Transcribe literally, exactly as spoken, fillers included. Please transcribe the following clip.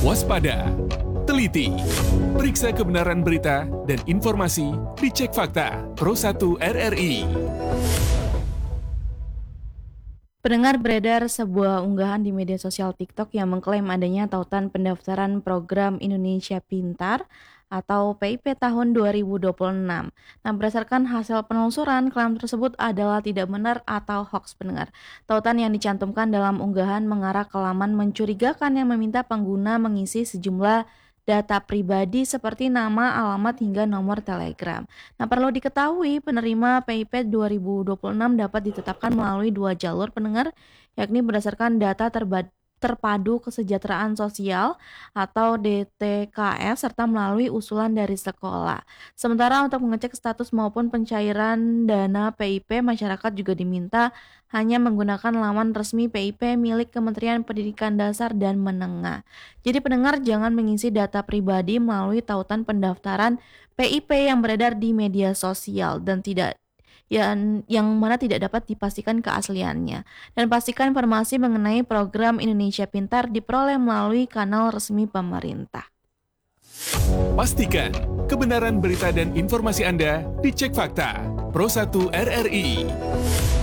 Waspada, teliti, periksa kebenaran berita dan informasi di Cek Fakta Pro satu R R I. Pendengar, beredar sebuah unggahan di media sosial TikTok yang mengklaim adanya tautan pendaftaran program Indonesia Pintar atau P I P tahun dua ribu dua puluh enam. Nah, berdasarkan hasil penelusuran, klaim tersebut adalah tidak benar atau hoax, pendengar. Tautan yang dicantumkan dalam unggahan mengarah ke laman mencurigakan yang meminta pengguna mengisi sejumlah data pribadi seperti nama, alamat, hingga nomor telegram. Nah, perlu diketahui penerima P I P dua ribu dua puluh enam dapat ditetapkan melalui dua jalur, pendengar, yakni berdasarkan data terba- terpadu kesejahteraan sosial atau D T K S serta melalui usulan dari sekolah. Sementara untuk mengecek status maupun pencairan dana P I P, masyarakat juga diminta hanya menggunakan laman resmi P I P milik Kementerian Pendidikan Dasar dan Menengah. Jadi pendengar, jangan mengisi data pribadi melalui tautan pendaftaran P I P yang beredar di media sosial dan tidak yang, yang mana tidak dapat dipastikan keasliannya. Dan pastikan informasi mengenai program Indonesia Pintar diperoleh melalui kanal resmi pemerintah. Pastikan kebenaran berita dan informasi Anda di Cek Fakta Pro satu R R I.